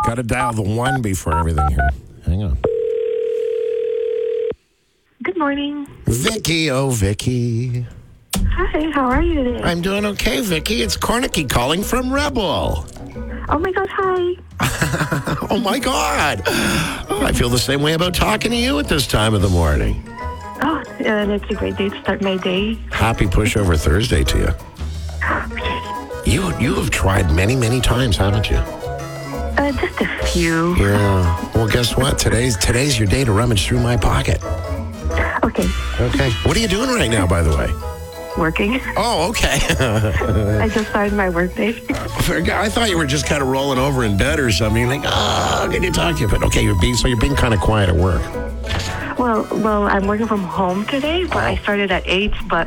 Got to dial the 1 before everything here. Hang on. Good morning. Vicky, oh, Vicky. Hi, how are you today? I'm doing okay, Vicky. It's Cornicky calling from Rebel. Oh my gosh, hi. Oh, my God. Oh, I feel the same way about talking to you at this time of the morning. Oh, and it's a great day to start my day. Happy Pushover Thursday to you. You have tried many, many times, haven't you? Just a few. Yeah. Well, guess what? Today's your day to rummage through my pocket. Okay. Okay. What are you doing right now, by the way? Working. Oh, okay. I just started my work day. I thought you were just kind of rolling over in bed or something. You're like, oh, can you talk to you? But okay, you're being kind of quiet at work. Well, I'm working from home today, but I started at 8, but...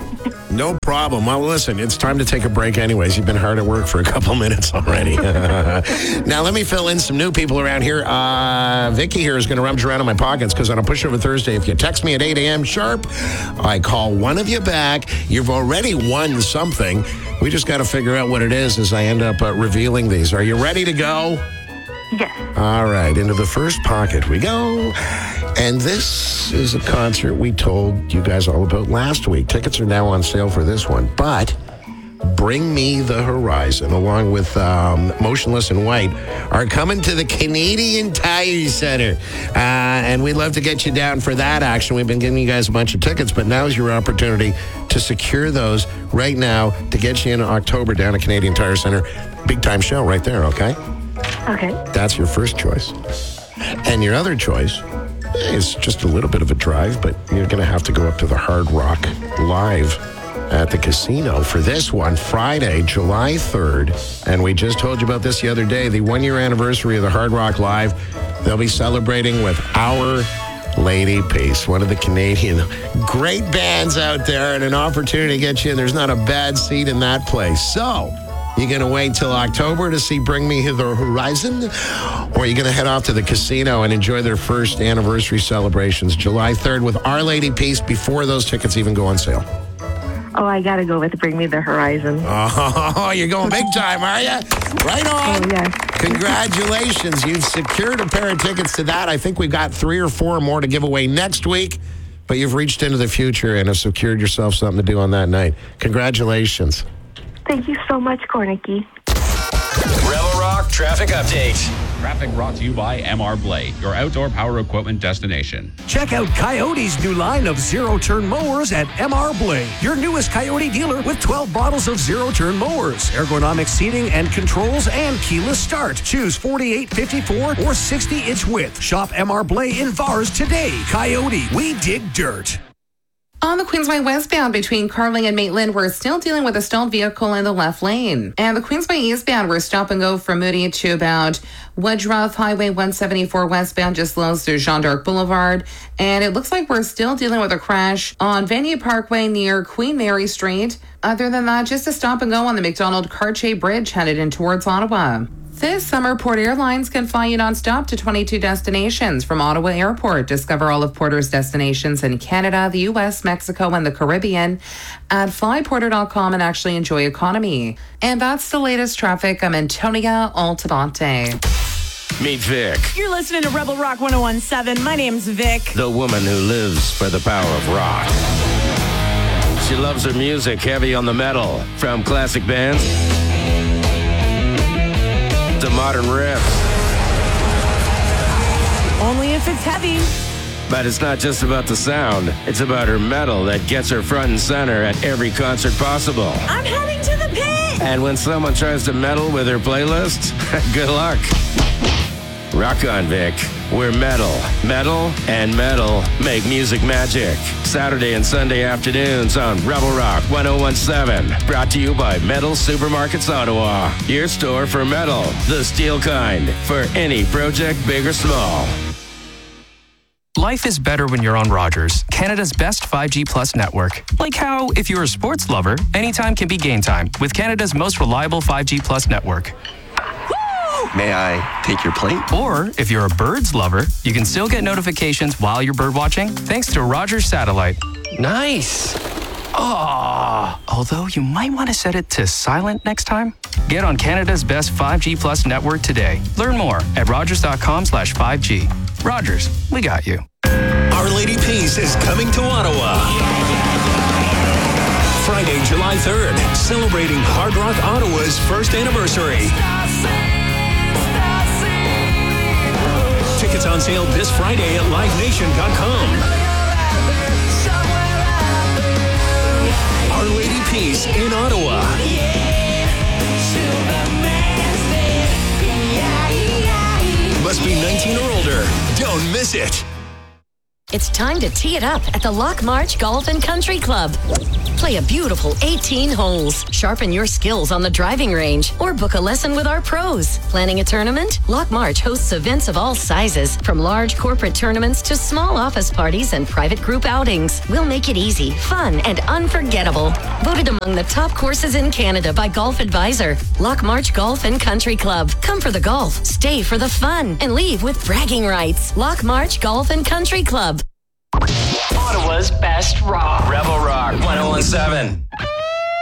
No problem. Well, listen, it's time to take a break anyways. You've been hard at work for a couple minutes already. Now, let me fill in some new people around here. Vicky here is going to rummage around in my pockets because on a Pushover Thursday, if you text me at 8 a.m. sharp, I call one of you back. You've already won something. We just got to figure out what it is as I end up revealing these. Are you ready to go? Yes. All right, into the first pocket we go. And this is a concert we told you guys all about last week. Tickets are now on sale for this one. But Bring Me the Horizon, along with Motionless in White, are coming to the Canadian Tire Center. And we'd love to get you down for that action. We've been giving you guys a bunch of tickets, but now's your opportunity to secure those right now to get you in October down at Canadian Tire Center. Big time show right there, okay? Okay. That's your first choice. And your other choice is just a little bit of a drive, but you're going to have to go up to the Hard Rock Live at the casino for this one, Friday, July 3rd. And we just told you about this the other day, the 1-year anniversary of the Hard Rock Live. They'll be celebrating with Our Lady Peace, one of the Canadian great bands out there, and an opportunity to get you in. There's not a bad seat in that place. So, you're going to wait till October to see Bring Me the Horizon? Or you're going to head off to the casino and enjoy their first anniversary celebrations, July 3rd, with Our Lady Peace, before those tickets even go on sale? Oh, I got to go with Bring Me the Horizon. Oh, you're going big time, are you? Right on. Oh, yes. Congratulations. You've secured a pair of tickets to that. I think we've got 3 or 4 more to give away next week. But you've reached into the future and have secured yourself something to do on that night. Congratulations. Thank you so much, Cornicky. Rebel Rock Traffic Update. Traffic brought to you by MR Blade, your outdoor power equipment destination. Check out Coyote's new line of zero-turn mowers at MR Blade, your newest Coyote dealer with 12 models of zero-turn mowers, ergonomic seating and controls, and keyless start. Choose 48, 54, or 60-inch width. Shop MR Blade in Vars today. Coyote, we dig dirt. On the Queensway westbound between Carling and Maitland, we're still dealing with a stalled vehicle in the left lane. And the Queensway eastbound, we're stop and go from Moody to about Woodruff. Highway 174 westbound just slows through Jean d'Arc Boulevard. And it looks like we're still dealing with a crash on Vanier Parkway near Queen Mary Street. Other than that, just a stop and go on the McDonald-Cartier Bridge headed in towards Ottawa. This summer, Port Airlines can fly you nonstop to 22 destinations from Ottawa Airport. Discover all of Porter's destinations in Canada, the U.S., Mexico, and the Caribbean at flyporter.com and actually enjoy economy. And that's the latest traffic. I'm Antonia Altabante. Meet Vic, You're listening to Rebel Rock 101.7. My name's Vic. the woman who lives for the power of rock. She loves her music heavy on the metal, from classic bands to modern riffs. Only if it's heavy. But it's not just about the sound. It's about her metal that gets her front and center at every concert possible. I'm heading to the pit. And when someone tries to meddle with her playlist, good luck. Rock on, Vic. We're metal. Metal and metal make music magic. Saturday and Sunday afternoons on Rebel Rock 101.7. Brought to you by Metal Supermarkets Ottawa. Your store for metal, the steel kind, for any project, big or small. Life is better when you're on Rogers, Canada's best 5G Plus network. Like how, if you're a sports lover, anytime can be game time with Canada's most reliable 5G Plus network. May I take your plate? Or, if you're a birds lover, you can still get notifications while you're bird watching thanks to Rogers Satellite. Nice. Although you might want to set it to silent next time. Get on Canada's best 5G Plus network today. Learn more at rogers.com/5G. Rogers, we got you. Our Lady Peace is coming to Ottawa. Friday, July 3rd, celebrating Hard Rock Ottawa's first anniversary. Tickets on sale this Friday at livenation.com. Our Lady Peace in Ottawa. Must be 19 or older. Don't miss it. It's time to tee it up at the Lock March Golf and Country Club. Play a beautiful 18 holes, sharpen your skills on the driving range, or book a lesson with our pros. Planning a tournament? Lock March hosts events of all sizes, from large corporate tournaments to small office parties and private group outings. We'll make it easy, fun, and unforgettable. Voted among the top courses in Canada by Golf Advisor. Lock March Golf and Country Club. Come for the golf, stay for the fun, and leave with bragging rights. Lock March Golf and Country Club. Ottawa's best rock. Rebel Rock 101.7.